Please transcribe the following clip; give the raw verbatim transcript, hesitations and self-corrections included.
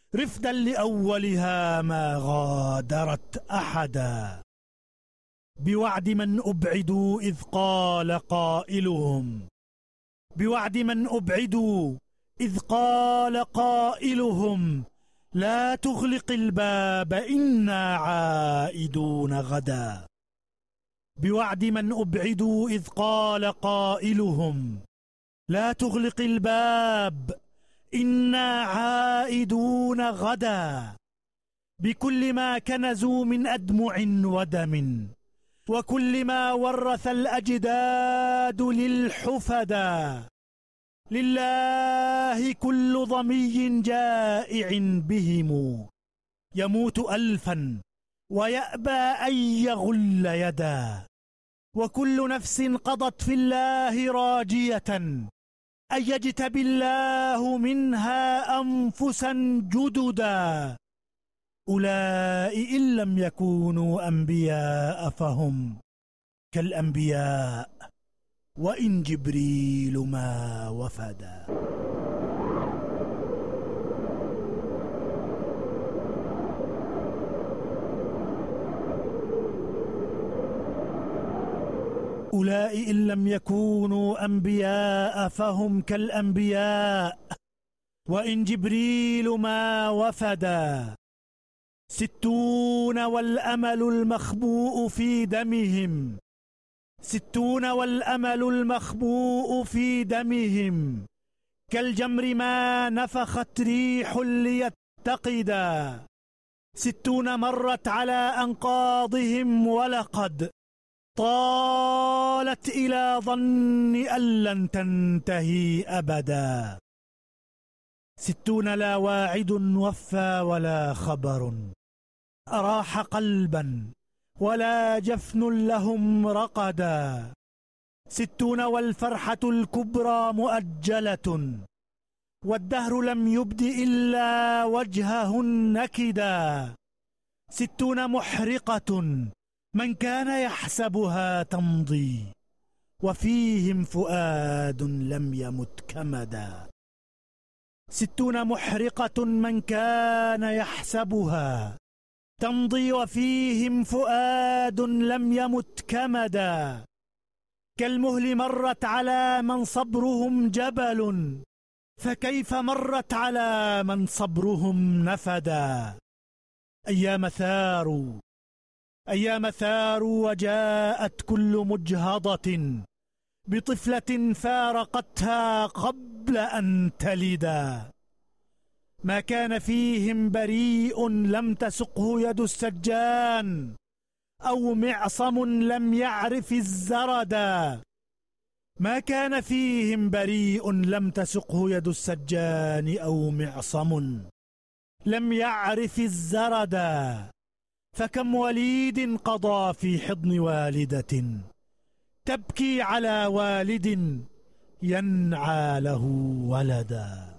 رفدا لأولها ما غادرت أحدا. بوعد من أبعدوا إذ قال قائلهم بوعد من أبعدوا إذ قال قائلهم لا تغلق الباب إنا عائدون غدا. بوعد من أبعدوا إذ قال قائلهم لا تغلق الباب إنا عائدون غدا. بكل ما كنزوا من أدمع ودم وكل ما ورث الأجداد للحفدا. لله كل ضمي جائع بهم يموت ألفا ويأبى أن يغل يدا. وكل نفس قضت في الله راجية أن يجتبي الله منها أنفسا جددا. أولئك إن لم يكونوا أنبياء فهم كالأنبياء وإن جبريل ما وفدا. أولئك إن لم يكونوا أنبياء فهم كالأنبياء وإن جبريل ما وفدا. ستون والأمل المخبوء في دمهم ستون والأمل المخبوء في دمهم كالجمر ما نفخت ريح ليتقدا. ستون مرت على أنقاضهم ولقد طالت إلى ظن أن لن تنتهي أبدا. ستون لا واعد وفى ولا خبر أراح قلبا ولا جفن لهم رقدا. ستون والفرحة الكبرى مؤجلة والدهر لم يبد إلا وجهه النكدا. ستون محرقة من كان يحسبها تمضي وفيهم فؤاد لم يمت كمدا. ستون محرقة من كان يحسبها تمضي وفيهم فؤاد لم يمت كمدا. كالمهل مرت على من صبرهم جبل فكيف مرت على من صبرهم نفدا. أيام ثاروا أيام ثاروا وجاءت كل مجهضة بطفلة فارقتها قبل أن تلدا. ما كان فيهم بريء لم تسقه يد السجان أو معصم لم يعرف الزردا. ما كان فيهم بريء لم تسقه يد السجان أو معصم لم يعرف الزردا. فكم وليد قضى في حضن والدة تبكي على والد ينعى له ولدا.